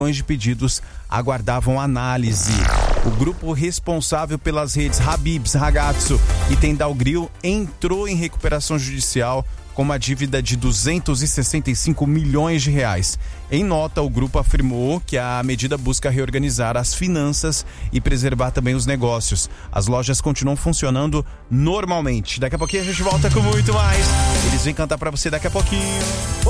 de pedidos aguardavam análise. O grupo responsável pelas redes Habib's, Ragazzo e Tendal Grill entrou em recuperação judicial com uma dívida de 265 milhões de reais. Em nota, o grupo afirmou que a medida busca reorganizar as finanças e preservar também os negócios. As lojas continuam funcionando normalmente. Daqui a pouquinho a gente volta com muito mais. Eles vêm cantar pra você daqui a pouquinho.